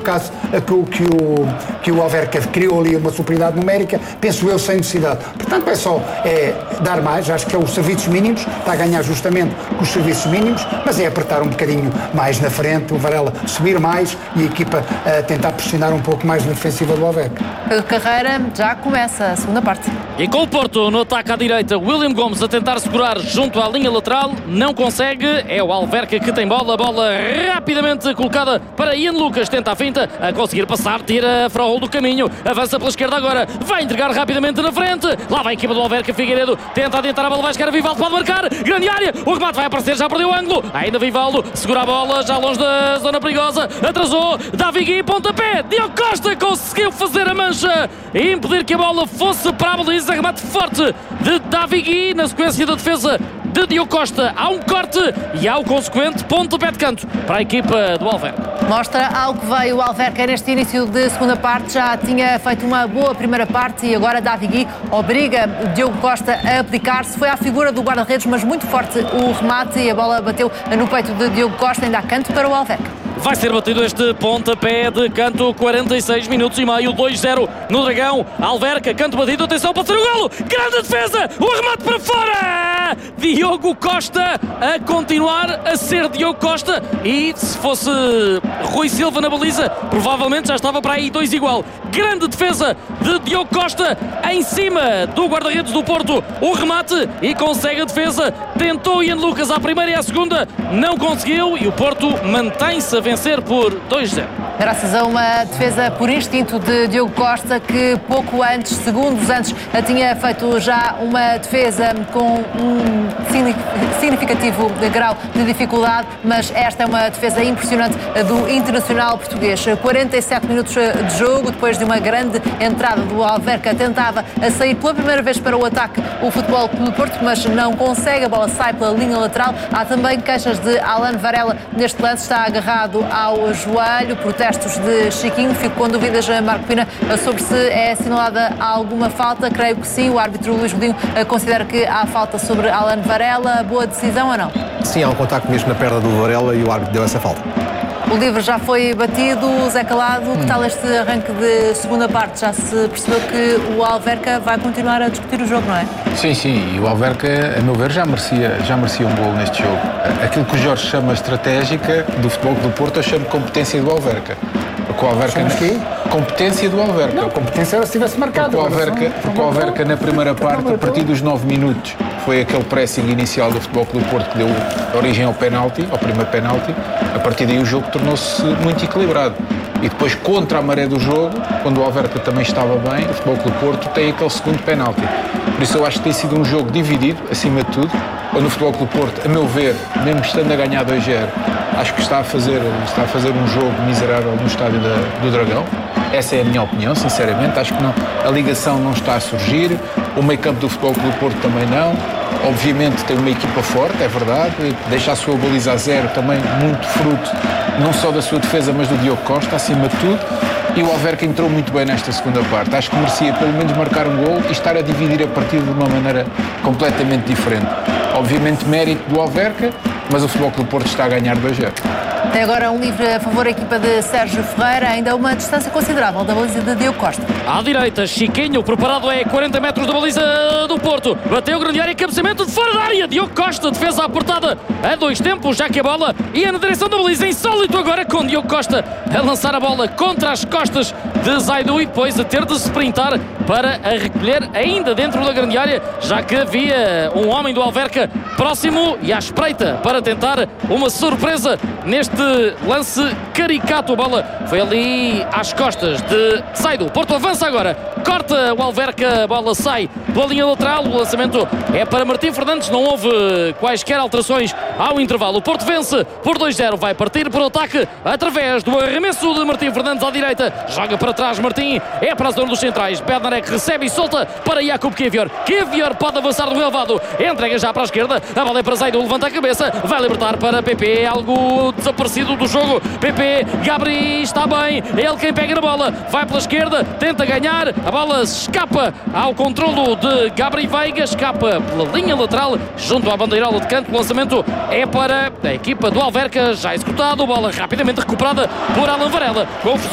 caso que o Alverca criou ali uma superioridade numérica, penso eu, sem necessidade. Portanto, é só dar mais, acho que é os serviços mínimos, está a ganhar justamente com os serviços mínimos, mas é apertar um bocadinho mais na frente, o Varela subir mais e a equipa tentar pressionar um pouco mais na defensiva do Alverca. Pedro Carreira, já começa a segunda parte. E com o Porto no ataque à direita, William Gomes a tentar segurar junto à linha lateral, não consegue, é o Alverca que tem bola rapidamente colocada para Ian Lucas, tenta a finta, a conseguir passar, tira Fraulo do caminho, avança pela esquerda agora, vai entregar rapidamente na frente, lá vai a equipa do Alverca, Figueiredo, tenta adiantar a bola, vai chegar a Vivaldo, pode marcar, grande área, o remate vai aparecer, já perdeu o ângulo, ainda Vivaldo, segura a bola, já longe da zona perigosa, atrasou, Davi Gui, pontapé, Diogo Costa conseguiu fazer a mancha e impedir que a bola fosse para a baliza, remate forte de Davi Gui, na sequência da defesa de Diogo Costa, há um corte e há o consequente pontapé de canto para a equipa do Alverca. Mostra ao que veio o Alverca neste início de segunda parte, já tinha feito uma boa primeira parte e agora Davi Gui obriga o Diogo Costa a abdicar-se, foi à figura do guarda-redes, mas muito forte o remate e a bola bateu no peito de Diogo Costa, ainda há canto para o Alverca. Vai ser batido este pontapé de canto, 46 minutos e meio, 2-0 no Dragão. Alverca, canto batido, atenção para ser o golo, grande defesa, o remate para fora, Diogo Costa a continuar a ser Diogo Costa, e se fosse Rui Silva na baliza, provavelmente já estava para aí 2 igual. Grande defesa de Diogo Costa em cima do guarda-redes do Porto, o remate e consegue a defesa, tentou Ian Lucas à primeira e à segunda, não conseguiu e o Porto mantém-se a vencer por 2-0. Graças a uma defesa por instinto de Diogo Costa, que pouco antes, segundos antes, tinha feito já uma defesa com um significativo grau de dificuldade, mas esta é uma defesa impressionante do internacional português. 47 minutos de jogo, depois de uma grande entrada do Alverca, tentava sair pela primeira vez para o ataque o Futebol Clube do Porto, mas não consegue, a bola sai pela linha lateral. Há também queixas de Alan Varela neste lance, está agarrado ao joelho, protestos de Chiquinho, fico com dúvidas, Marco Pina, sobre se é assinalada alguma falta. Creio que sim, o árbitro Luís Godinho considera que há falta sobre Alan Varela. Boa decisão ou não? Sim, há um contacto mesmo na perna do Varela e o árbitro deu essa falta. O livre já foi batido. Zé Calado, que tal este arranque de segunda parte? Já se percebeu que o Alverca vai continuar a discutir o jogo, não é? Sim, e o Alverca, a meu ver, já merecia um gol neste jogo. Aquilo que o Jorge chama estratégica do Futebol Clube do Porto, eu chamo competência do Alverca. Porque o Alverca... Competência do Alverca. Não, competência era se tivesse marcado. Porque o Alverca na primeira parte, a partir dos 9 minutos, foi aquele pressing inicial do Futebol Clube do Porto que deu origem ao penalti, ao primeiro penalti. A partir daí o jogo tornou-se muito equilibrado. E depois, contra a maré do jogo, quando o Alverca também estava bem, o Futebol Clube do Porto tem aquele segundo penalti. Por isso eu acho que tem sido um jogo dividido, acima de tudo, onde o Futebol Clube do Porto, a meu ver, mesmo estando a ganhar 2-0, acho que está a fazer um jogo miserável no estádio do Dragão. Essa é a minha opinião, sinceramente. Acho que a ligação não está a surgir, o meio-campo do Futebol Clube do Porto também não. Obviamente tem uma equipa forte, é verdade, deixa a sua baliza a zero também muito fruto, não só da sua defesa, mas do Diogo Costa, acima de tudo. E o Alverca entrou muito bem nesta segunda parte. Acho que merecia pelo menos marcar um gol e estar a dividir a partida de uma maneira completamente diferente. Obviamente mérito do Alverca, mas o Futebol Clube do Porto está a ganhar 2-0. Tem agora um livre a favor da equipa de Sérgio Ferreira, ainda uma distância considerável da baliza de Diogo Costa. À direita, Chiquinho, preparado é 40 metros da baliza do Porto. Bateu grande área, cabeceamento de fora da área. Diogo Costa, defesa apertada a 2 tempos, já que a bola ia na direção da baliza. Insólito agora com Diogo Costa a lançar a bola contra as costas de Zaidu e depois a ter de sprintar para a recolher ainda dentro da grande área, já que havia um homem do Alverca próximo e à espreita para tentar uma surpresa neste lance caricato. A bola foi ali às costas de Zaidu. Porto avança agora, corta o Alverca, a bola sai pela linha lateral, o lançamento é para Martim Fernandes, não houve quaisquer alterações ao intervalo. O Porto vence por 2-0, vai partir para o ataque através do arremesso de Martim Fernandes à direita, joga para trás Martim, é para a zona dos centrais, Bednarek recebe e solta para Jakub Kivior. Kivior pode avançar do relevado, entrega já para a esquerda, a bola é para Zaidu, levanta a cabeça, vai libertar para PP, algo desaparecido do jogo. PP, Gabri está bem, é ele quem pega na bola, vai pela esquerda, tenta ganhar, a bola escapa ao controlo de Gabri Veiga, escapa pela linha lateral junto à bandeirola de canto. O lançamento é para a equipa do Alverca, já executado, bola rapidamente recuperada por Alan Varela.